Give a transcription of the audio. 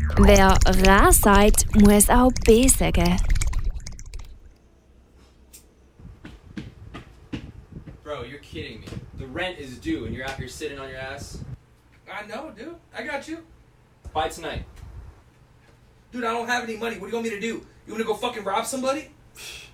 Wer rar sagt, muss auch B sagen. Bro, you're kidding me. The rent is due and you're out here sitting on your ass? I know, dude. I got you. Buy tonight. Dude, I don't have any money. What do you want me to do? You want to go fucking rob somebody?